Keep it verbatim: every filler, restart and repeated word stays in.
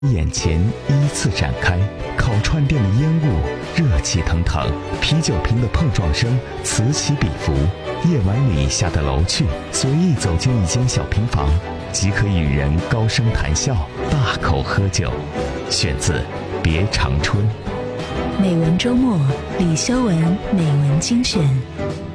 眼前依次展开，烤串店的烟雾热气腾腾，啤酒瓶的碰撞声此起彼伏。夜晚里下的楼去，随意走进一间小平房，即可与人高声谈笑，大口喝酒。选自《别长春》。 美文周末，李修文美文精选。